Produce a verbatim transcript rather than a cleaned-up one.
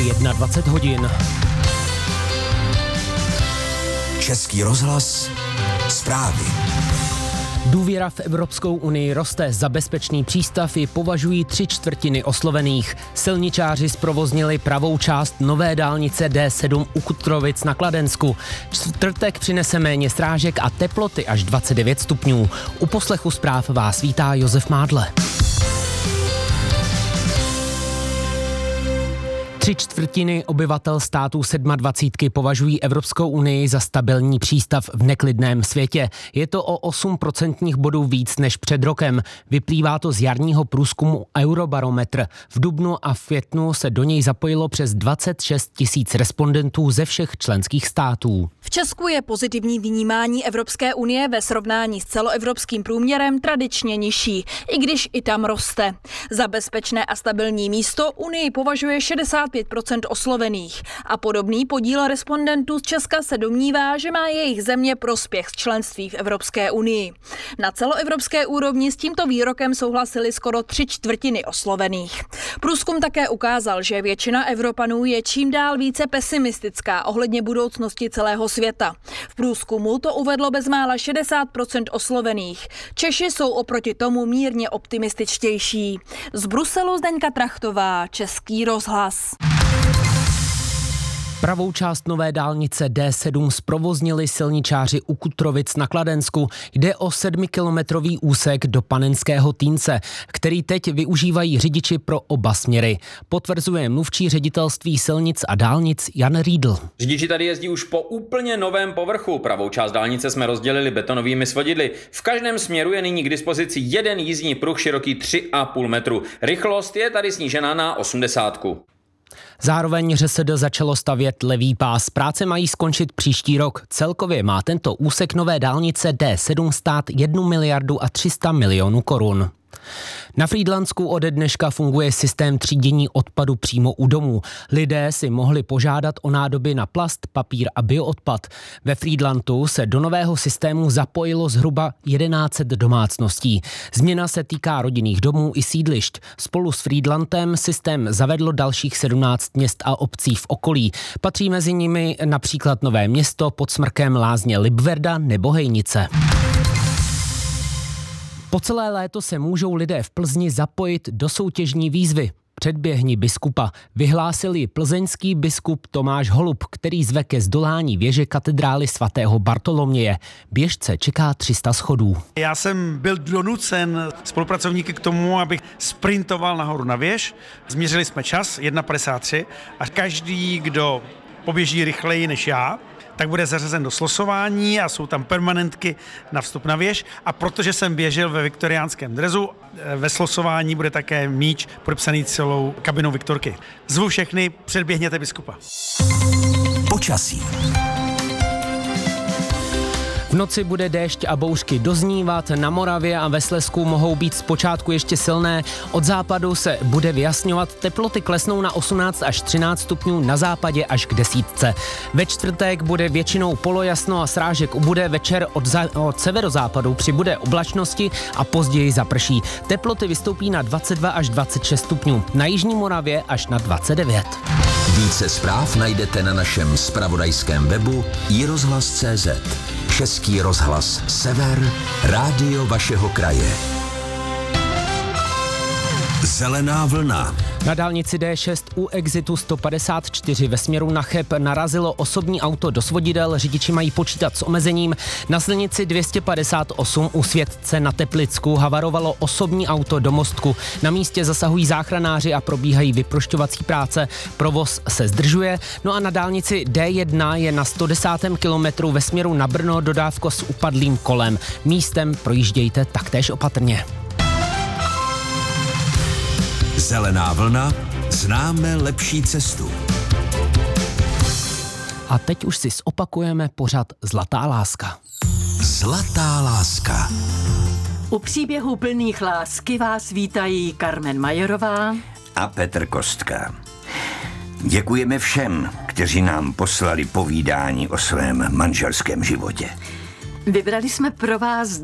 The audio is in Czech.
dvacet jedna hodin. Český rozhlas, zprávy. Důvěra v Evropskou unii roste, za bezpečný přístav ji považují tři čtvrtiny oslovených. Silničáři zprovoznili pravou část nové dálnice D sedm u Kutrovic na Kladensku. Čtvrtek přinese méně srážek a teploty až dvacet devět stupňů. U poslechu zpráv vás vítá Josef Mádle. Tři čtvrtiny obyvatel států sedmadvacítky považují Evropskou unii za stabilní přístav v neklidném světě. Je to o osm procentních bodů víc než před rokem. Vyplývá to z jarního průzkumu Eurobarometr. V dubnu a v květnu se do něj zapojilo přes dvacet šest tisíc respondentů ze všech členských států. V Česku je pozitivní vnímání Evropské unie ve srovnání s celoevropským průměrem tradičně nižší, i když i tam roste. Za bezpečné a stabilní místo Unii považuje šedesát pět procent oslovených a podobný podíl respondentů z Česka se domnívá, že má jejich země prospěch z členství v Evropské unii. Na celoevropské úrovni s tímto výrokem souhlasili skoro tři čtvrtiny oslovených. Průzkum také ukázal, že většina Evropanů je čím dál více pesimistická ohledně budoucnosti celého světa. V průzkumu to uvedlo bezmála šedesát procent oslovených. Češi jsou oproti tomu mírně optimističtější. Z Bruselu Zdeňka Trachtová, Český rozhlas. Pravou část nové dálnice D sedm zprovoznili silničáři u Kutrovic na Kladensku. Jde o sedmikilometrový úsek do Panenského Týnce, který teď využívají řidiči pro oba směry. Potvrzuje mluvčí ředitelství silnic a dálnic Jan Riedl. Řidiči tady jezdí už po úplně novém povrchu. Pravou část dálnice jsme rozdělili betonovými svodidly. V každém směru je nyní k dispozici jeden jízdní pruh široký tři a půl metru. Rychlost je tady snížena na osmdesátku. Zároveň ŘSD začalo stavět levý pás. Práce mají skončit příští rok. Celkově má tento úsek nové dálnice D sedm stát jednu miliardu a tři sta milionů korun. Na Frýdlantsku ode dneška funguje systém třídění odpadu přímo u domů. Lidé si mohli požádat o nádoby na plast, papír a bioodpad. Ve Frýdlantu se do nového systému zapojilo zhruba tisíc sto domácností. Změna se týká rodinných domů i sídlišť. Spolu s Frýdlantem systém zavedlo dalších sedmnáct měst a obcí v okolí. Patří mezi nimi například Nové Město, pod Smrkem, Lázně Libverda nebo Hejnice. Po celé léto se můžou lidé v Plzni zapojit do soutěžní výzvy Předběhni biskupa. Vyhlásil ji plzeňský biskup Tomáš Holub, který zve ke zdolání věže katedrály svatého Bartoloměje. Běžce čeká tři sta schodů. Já jsem byl donucen spolupracovníky k tomu, abych sprintoval nahoru na věž. Změřili jsme čas jedna padesát tři a každý, kdo poběží rychleji než já, tak bude zařazen do slosování a jsou tam permanentky na vstup na věž. A protože jsem běžel ve viktoriánském drezu, ve slosování bude také míč podepsaný celou kabinou Viktorky. Zvu všechny, předběhněte biskupa. Počasí. V noci bude déšť a bouřky doznívat, na Moravě a ve Slezsku mohou být zpočátku ještě silné, od západu se bude vyjasňovat, teploty klesnou na osmnáct až třináct stupňů, na západě až k desítce. Ve čtvrtek bude většinou polojasno a srážek ubude, večer od, za- od severozápadu přibude oblačnosti a později zaprší. Teploty vystoupí na dvacet dva až dvacet šest stupňů, na jižní Moravě až na dvacet devět. Více zpráv najdete na našem zpravodajském webu i rozhlas tečka cé zet. Český rozhlas Sever, rádio vašeho kraje. Zelená vlna. Na dálnici D šest u exitu sto padesát čtyři ve směru na Cheb narazilo osobní auto do svodidel, řidiči mají počítat s omezením. Na silnici dvě stě padesát osm u Světce na Teplicku havarovalo osobní auto do mostku. Na místě zasahují záchranáři a probíhají vyprošťovací práce. Provoz se zdržuje. No a na dálnici D jedna je na sto desátém kilometru ve směru na Brno dodávka s upadlým kolem. Místem projíždějte taktéž opatrně. Zelená vlna, známe lepší cestu. A teď už si zopakujeme pořad Zlatá láska. Zlatá láska. U příběhů plných lásky vás vítají Carmen Majerová a Petr Kostka. Děkujeme všem, kteří nám poslali povídání o svém manželském životě. Vybrali jsme pro vás